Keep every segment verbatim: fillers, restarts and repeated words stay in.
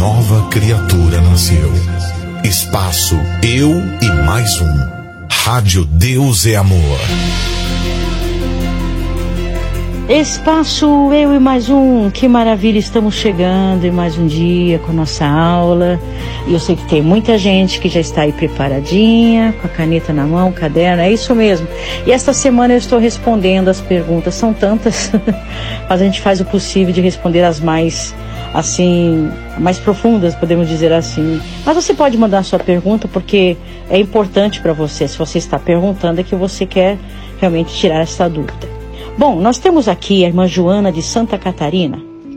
nova criatura nasceu. Espaço Eu e Mais Um. Rádio Deus é Amor. Espaço Eu e Mais Um. Que maravilha, estamos chegando em mais um dia com a nossa aula. E eu sei que tem muita gente que já está aí preparadinha, com a caneta na mão, caderno, é isso mesmo. E esta semana eu estou respondendo as perguntas, são tantas, mas a gente faz o possível de responder as mais, assim, mais profundas, podemos dizer assim. Mas você pode mandar a sua pergunta, porque é importante para você. Se você está perguntando, é que você quer realmente tirar essa dúvida. Bom, nós temos aqui a irmã Joana de Santa Catarina.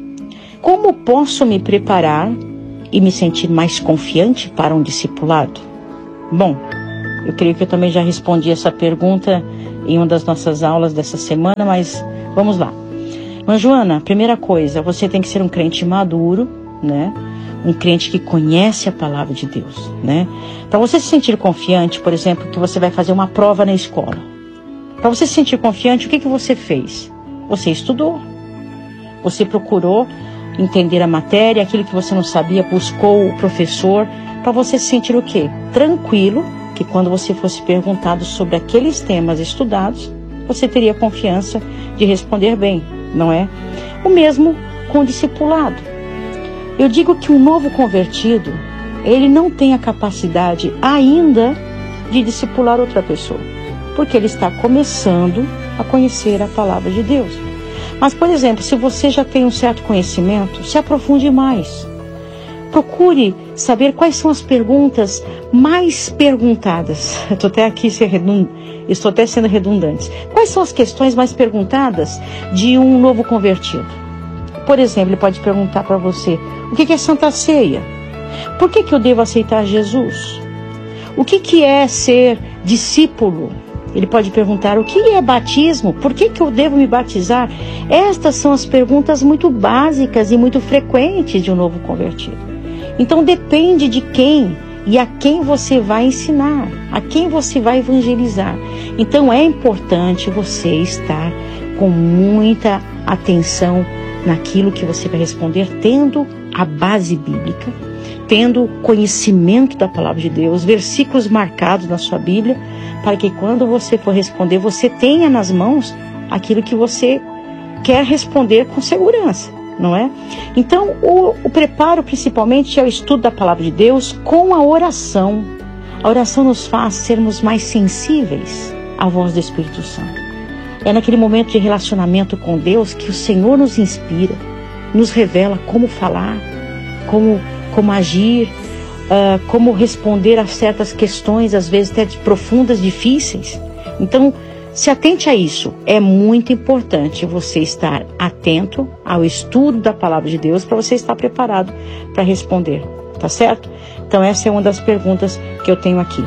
Como posso me preparar e me sentir mais confiante para um discipulado? Bom, eu creio que eu também já respondi essa pergunta em uma das nossas aulas dessa semana, mas vamos lá. Irmã Joana, primeira coisa, você tem que ser um crente maduro, né? Um crente que conhece a palavra de Deus, né? Para você se sentir confiante, por exemplo, que você vai fazer uma prova na escola. Para você se sentir confiante, o que que você fez? Você estudou. Você procurou entender a matéria, aquilo que você não sabia, buscou o professor, para você se sentir o quê? Tranquilo, que quando você fosse perguntado sobre aqueles temas estudados, você teria confiança de responder bem, não é? O mesmo com o discipulado. Eu digo que um novo convertido, ele não tem a capacidade ainda de discipular outra pessoa, porque ele está começando a conhecer a palavra de Deus. Mas, por exemplo, se você já tem um certo conhecimento, se aprofunde mais. Procure saber quais são as perguntas mais perguntadas. Estou até aqui redund... Estou até sendo redundante. Quais são as questões mais perguntadas de um novo convertido? Por exemplo, ele pode perguntar para você: o que é Santa Ceia? Por que, que eu devo aceitar Jesus? O que, que é ser discípulo? Ele pode perguntar: o que é batismo? Por que que eu devo me batizar? Estas são as perguntas muito básicas e muito frequentes de um novo convertido. Então depende de quem e a quem você vai ensinar, a quem você vai evangelizar. Então é importante você estar com muita atenção naquilo que você vai responder, tendo a base bíblica, tendo conhecimento da palavra de Deus, versículos marcados na sua Bíblia, para que quando você for responder, você tenha nas mãos aquilo que você quer responder com segurança, não é? Então, o, o preparo principalmente é o estudo da palavra de Deus com a oração. A oração nos faz sermos mais sensíveis à voz do Espírito Santo. É naquele momento de relacionamento com Deus que o Senhor nos inspira, nos revela como falar, como, como agir, uh, como responder a certas questões, às vezes até profundas, difíceis. Então, se atente a isso. É muito importante você estar atento ao estudo da palavra de Deus para você estar preparado para responder, tá certo? Então, essa é uma das perguntas que eu tenho aqui.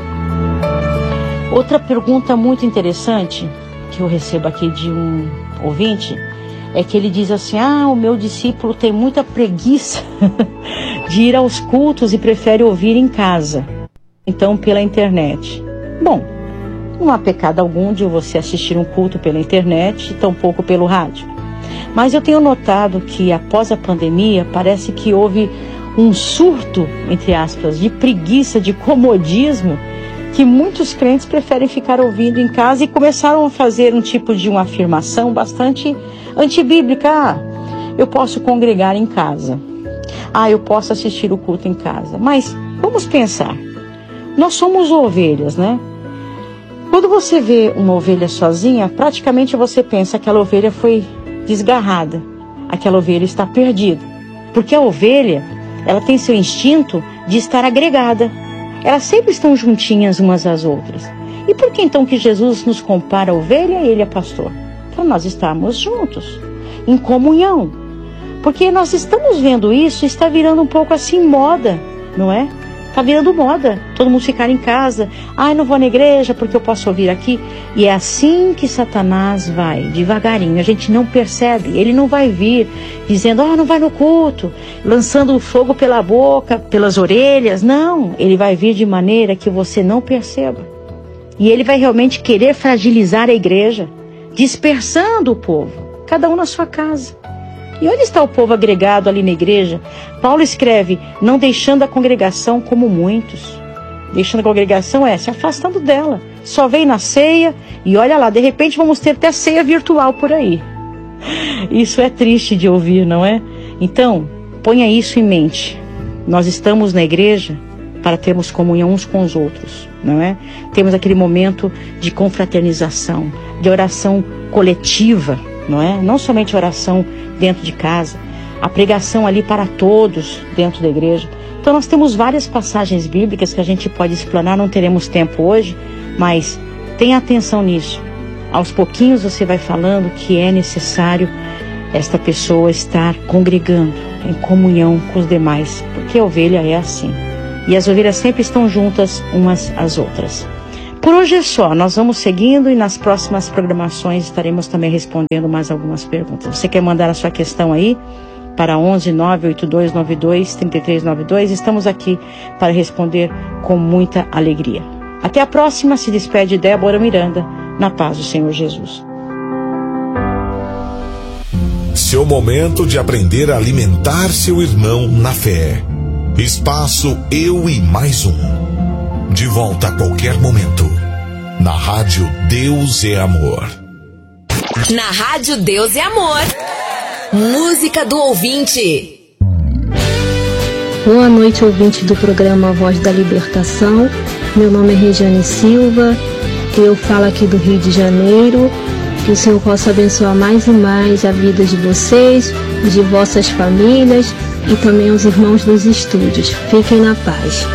Outra pergunta muito interessante que eu recebo aqui de um ouvinte é que ele diz assim: ah, o meu discípulo tem muita preguiça de ir aos cultos e prefere ouvir em casa, então pela internet. Bom, não há pecado algum de você assistir um culto pela internet, tampouco pelo rádio. Mas eu tenho notado que após a pandemia parece que houve um surto, entre aspas, de preguiça, de comodismo, que muitos crentes preferem ficar ouvindo em casa e começaram a fazer um tipo de uma afirmação bastante antibíblica. Ah, eu posso congregar em casa. Ah, eu posso assistir o culto em casa. Mas vamos pensar. Nós somos ovelhas, né? Quando você vê uma ovelha sozinha, praticamente você pensa que aquela ovelha foi desgarrada. Aquela ovelha está perdida. Porque a ovelha, ela tem seu instinto de estar agregada. Elas sempre estão juntinhas umas às outras. E por que então que Jesus nos compara a ovelha e ele é pastor? Para nós estarmos juntos, em comunhão. Porque nós estamos vendo isso e está virando um pouco assim moda, não é? Está virando moda, todo mundo ficar em casa. Ah, eu não vou na igreja porque eu posso ouvir aqui. E é assim que Satanás vai, devagarinho. A gente não percebe. Ele não vai vir dizendo: ah, não vai no culto, lançando fogo pela boca, pelas orelhas. Não, ele vai vir de maneira que você não perceba. E ele vai realmente querer fragilizar a igreja, dispersando o povo, cada um na sua casa. E onde está o povo agregado ali na igreja? Paulo escreve, não deixando a congregação como muitos. Deixando a congregação é se afastando dela. Só vem na ceia e olha lá, de repente vamos ter até ceia virtual por aí. Isso é triste de ouvir, não é? Então, ponha isso em mente. Nós estamos na igreja para termos comunhão uns com os outros, não é? Temos aquele momento de confraternização, de oração coletiva, não é? Não somente oração dentro de casa, a pregação ali para todos dentro da igreja. Então nós temos várias passagens bíblicas que a gente pode explanar, não teremos tempo hoje, mas tenha atenção nisso. Aos pouquinhos você vai falando que é necessário esta pessoa estar congregando em comunhão com os demais, porque a ovelha é assim. E as ovelhas sempre estão juntas umas às outras. Por hoje é só, nós vamos seguindo e nas próximas programações estaremos também respondendo mais algumas perguntas. Você quer mandar a sua questão aí para onze nove oito dois nove dois três três nove dois? Estamos aqui para responder com muita alegria. Até a próxima, se despede Débora Miranda, na paz do Senhor Jesus. Seu momento de aprender a alimentar seu irmão na fé. Espaço Eu e Mais Um. De volta a qualquer momento. Na Rádio Deus é Amor. Na Rádio Deus é Amor. Música do ouvinte. Boa noite, ouvinte do programa Voz da Libertação. Meu nome é Regiane Silva. Eu falo aqui do Rio de Janeiro. Que o Senhor possa abençoar mais e mais a vida de vocês, de vossas famílias e também os irmãos dos estúdios. Fiquem na paz.